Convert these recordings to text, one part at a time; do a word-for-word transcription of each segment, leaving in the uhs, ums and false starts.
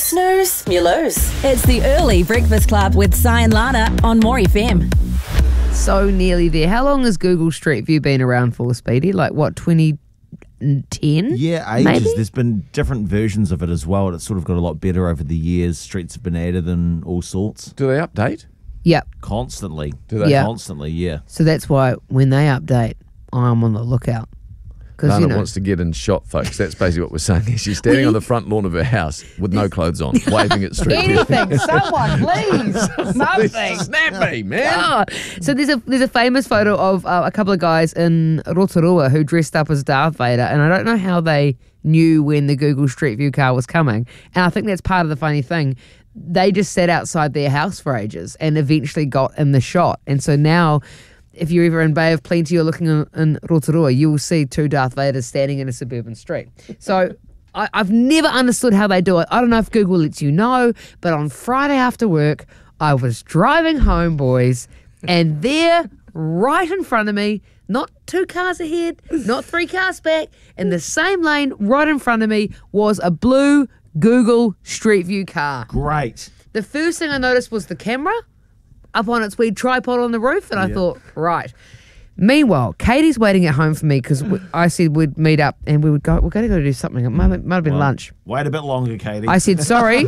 Snooze, you lose. It's the early Breakfast Club with Si and Lana on More F M. So nearly there. How long has Google Street View been around for, Speedy? Like what, twenty ten? Yeah, ages. Maybe? There's been different versions of it as well. It's sort of got a lot better over the years. Streets have been added and all sorts. Do they update? Yep. Constantly. Do they? Yeah. Constantly, yeah. So that's why when they update, I'm on the lookout. Because, Lana you know, wants to get in shot, folks. That's basically what we're saying. She's standing We- on the front lawn of her house with no clothes on, waving at Street View. anything, someone, please, something. Snap me, man. Ah. So there's a there's a famous photo of uh, a couple of guys in Rotorua who dressed up as Darth Vader, and I don't know how they knew when the Google Street View car was coming. And I think that's part of the funny thing. They just sat outside their house for ages and eventually got in the shot. And so now, if you're ever in Bay of Plenty or looking in, in Rotorua, you will see two Darth Vaders standing in a suburban street. So I, I've never understood how they do it. I don't know if Google lets you know, but on Friday after work, I was driving home, boys, and there, right in front of me, not two cars ahead, not three cars back, in the same lane, right in front of me, was a blue Google Street View car. Great. The first thing I noticed was the camera up on its wee tripod on the roof, and I thought, right. Meanwhile, Katie's waiting at home for me because I said we'd meet up and we would go. We're going to go do something. It might, might have been Well, lunch. Wait a bit longer, Katie. I said sorry.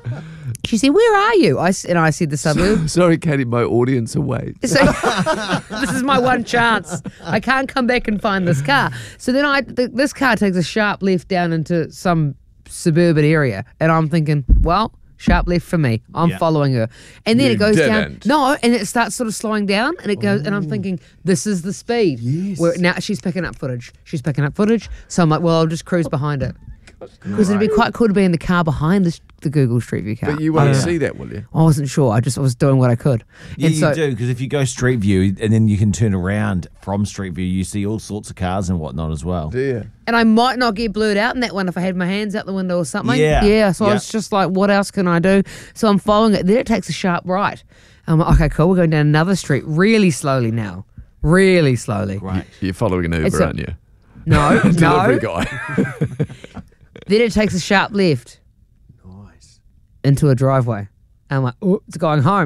She said, "Where are you?" I s- and I said the suburb. Sorry, Katie, my audience away. So this is my one chance. I can't come back and find this car. So then I, th- this car takes a sharp left down into some suburban area, and I'm thinking, well, sharp left for me. I'm Yeah. following her, and then You it goes didn't. down. No, and it starts sort of slowing down, and it goes, and I'm thinking, this is the speed. Yes. Where now she's picking up footage. She's picking up footage. So I'm like, well, I'll just cruise behind it. Because it'd be quite cool to be in the car behind the, the Google Street View car. But you I won't don't know. see that, will you? I wasn't sure. I just was doing what I could. yeah, and you so, do, because if you go Street View and then you can turn around from Street View, you see all sorts of cars and whatnot as well. Do you? And I might not get blurred out in that one if I had my hands out the window or something. Yeah. Yeah. So I Yeah. was just like, what else can I do? So I'm following it. Then it takes a sharp right. I'm like, okay, cool. We're going down another street really slowly now. Really slowly. Right. You're following an Uber, It's a- aren't you? No, Delivery no. guy. Then it takes a sharp left Nice. into a driveway. And I'm like, oh, it's going home.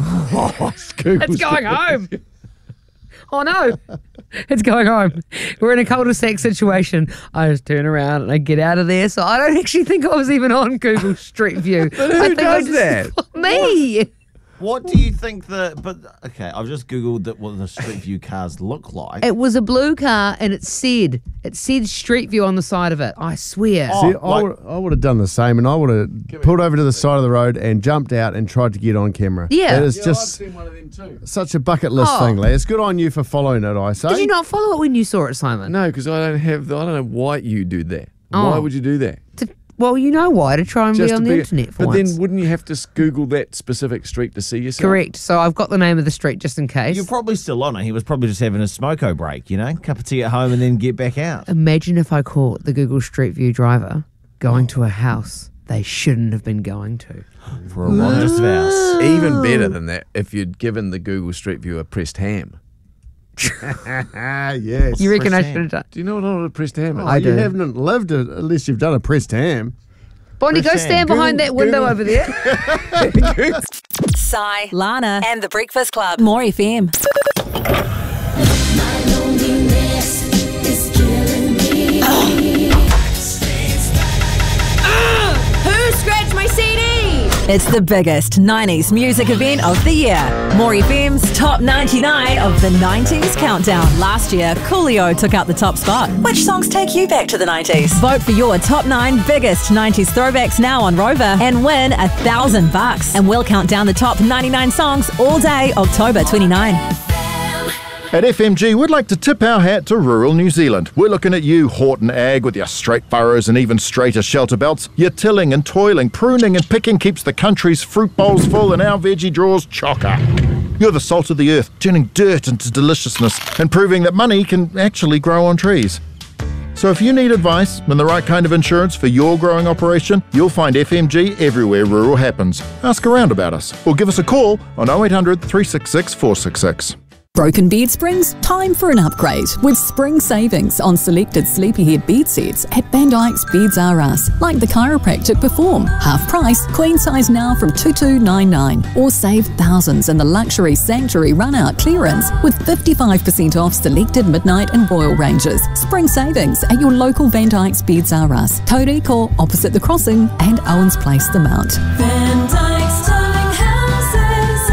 It's going home. Oh no, it's going home. We're in a cul-de-sac situation. I just turn around and I get out of there. So I don't actually think I was even on Google Street View. But who I think I does just- that? Me. What do you think the... But, okay, I've just Googled that what the Street View cars look like. It was a blue car and it said, it said Street View on the side of it. I swear. Oh, See, I like- would, I would have done the same, and I would have pulled over to the side of the road and jumped out and tried to get on camera. Yeah. It is just one of them too. such a bucket list Oh. thing, Lee. It's good on you for following it, I say. Did you not follow it when you saw it, Simon? No, because I don't have. The, I don't know why you do that. Oh. Why would you do that? To- well, you know why, to try and be to on the be- internet for But once. then, wouldn't you have to s- Google that specific street to see yourself? Correct. So I've got the name of the street just in case. You're probably still on it. He was probably just having a smoko break, you know? Cup of tea at home and then get back out. Imagine if I caught the Google Street View driver going to a house they shouldn't have been going to. For a Rogers house. Even better than that, if you'd given the Google Street View a pressed ham. Ah, yes. You reckon I Pressed should ham. have done? Do you know what a pressed ham is? Oh, I you do. haven't lived it unless you've done a pressed ham. Bondi, go Press stand hand. behind that window over there. Si, Lana and the Breakfast Club. More F M. Who scratched my C D? It's the biggest nineties music event of the year. More F M's Top ninety-nine of the nineties Countdown. Last year, Coolio took out the top spot. Which songs take you back to the nineties? Vote for your top nine biggest nineties throwbacks now on Rover and win a thousand bucks. And we'll count down the top ninety-nine songs all day, October twenty-ninth. At F M G, we'd like to tip our hat to rural New Zealand. We're looking at you, Horton Ag, with your straight furrows and even straighter shelter belts. Your tilling and toiling, pruning and picking keeps the country's fruit bowls full and our veggie drawers chocker. You're the salt of the earth, turning dirt into deliciousness and proving that money can actually grow on trees. So if you need advice and the right kind of insurance for your growing operation, you'll find F M G everywhere rural happens. Ask around about us or give us a call on oh eight hundred, three six six, four six six. Broken bed springs? Time for an upgrade with spring savings on selected Sleepyhead bed sets at Van Dyke's Beds R Us, like the chiropractic Perform. Half price, queen size now from two two nine nine. Or save thousands in the luxury Sanctuary run-out clearance with fifty-five percent off selected Midnight and Royal ranges. Spring savings at your local Van Dyke's Beds R Us, Tauriko, opposite the crossing, and Owens Place, the Mount. Van Dyke's Darling Houses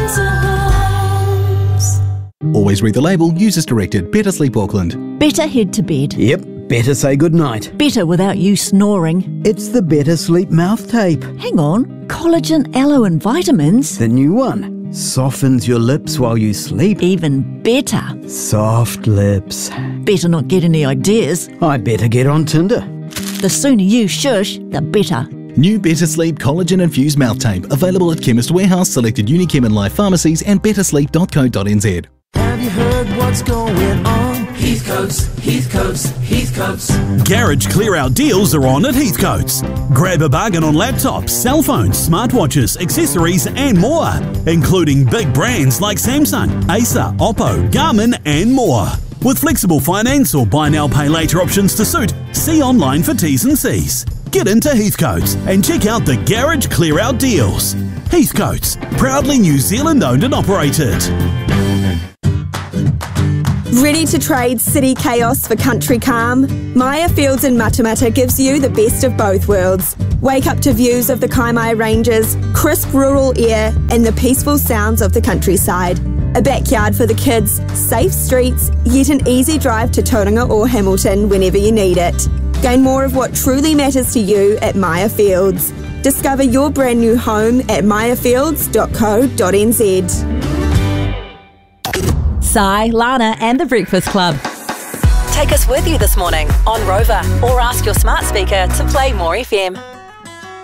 and Homes. Always read the label. Use as directed. Better Sleep Auckland. Better head to bed. Yep, better say goodnight. Better without you snoring. It's the Better Sleep mouth tape. Hang on, collagen, aloe and vitamins. The new one. Softens your lips while you sleep. Even better. Soft lips. Better not get any ideas. I better get on Tinder. The sooner you shush, the better. New Better Sleep collagen infused mouth tape. Available at Chemist Warehouse, selected Unichem and Life pharmacies and better sleep dot co dot n z. Have you heard what's going on? Heathcoats, Heathcoats, Heathcoats. Garage clear-out deals are on at Heathcoats. Grab a bargain on laptops, cell phones, smartwatches, accessories and more, including big brands like Samsung, Acer, Oppo, Garmin and more. With flexible finance or buy now pay later options to suit, see online for T's and C's. Get into Heathcoats and check out the garage clear-out deals. Heathcoats, proudly New Zealand owned and operated. Ready to trade city chaos for country calm? Maya Fields in Matamata gives you the best of both worlds. Wake up to views of the Kaimai Ranges, crisp rural air and the peaceful sounds of the countryside. A backyard for the kids, safe streets, yet an easy drive to Tauranga or Hamilton whenever you need it. Gain more of what truly matters to you at Maya Fields. Discover your brand new home at maya fields dot co dot n z. Sai, Lana and The Breakfast Club. Take us with you this morning on Rover or ask your smart speaker to play More F M.